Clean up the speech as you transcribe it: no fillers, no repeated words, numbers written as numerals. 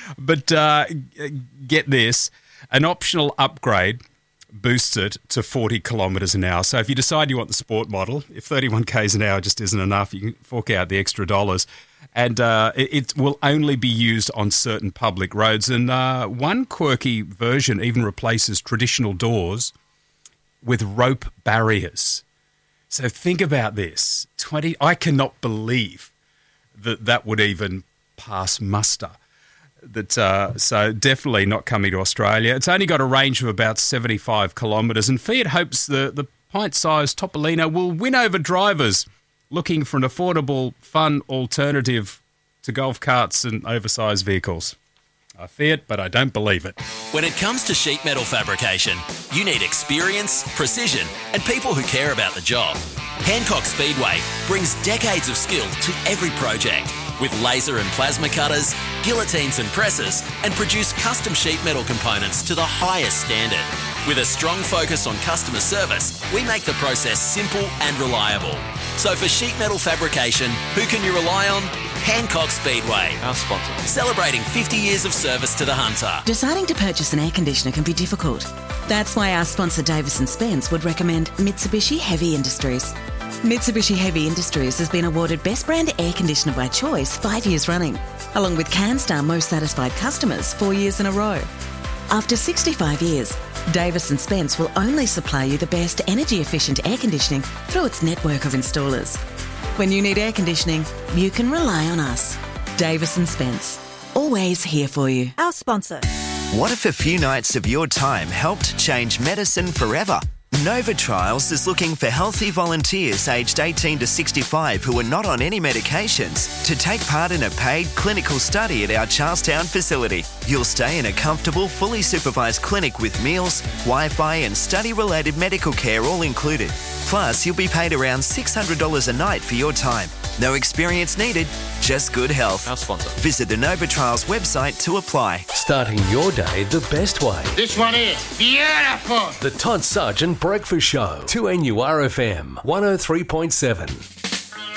But get this, an optional upgrade boosts it to 40 kilometres an hour. So if you decide you want the sport model, if 31 k's an hour just isn't enough, you can fork out the extra dollars. And it will only be used on certain public roads. And one quirky version even replaces traditional doors with rope barriers. So think about this. I cannot believe that would even pass muster. So definitely not coming to Australia. It's only got a range of about 75 kilometres, and Fiat hopes the pint-sized Topolino will win over drivers looking for an affordable, fun alternative to golf carts and oversized vehicles. I Fiat, but I don't believe it. When it comes to sheet metal fabrication, you need experience, precision, and people who care about the job. Hancock Speedway brings decades of skill to every project, with laser and plasma cutters, guillotines and presses, and produce custom sheet metal components to the highest standard. With a strong focus on customer service, we make the process simple and reliable. So for sheet metal fabrication, who can you rely on? Hancock Speedway, our sponsor. Celebrating 50 years of service to the Hunter. Deciding to purchase an air conditioner can be difficult. That's why our sponsor Davis & Spence would recommend Mitsubishi Heavy Industries. Mitsubishi Heavy Industries has been awarded Best Brand Air Conditioner by Choice 5 years running, along with CanStar Most Satisfied Customers 4 years in a row. After 65 years, Davis & Spence will only supply you the best energy-efficient air conditioning through its network of installers. When you need air conditioning, you can rely on us. Davis & Spence, always here for you. Our sponsor. What if a few nights of your time helped change medicine forever? Nova Trials is looking for healthy volunteers aged 18 to 65 who are not on any medications to take part in a paid clinical study at our Charlestown facility. You'll stay in a comfortable, fully supervised clinic with meals, Wi-Fi and study-related medical care all included. Plus, you'll be paid around $600 a night for your time. No experience needed, just good health. Our sponsor. Visit the Nova Trials website to apply. Starting your day the best way. This one is beautiful. The Todd Sargent Breakfast Show. 2NURFM 103.7.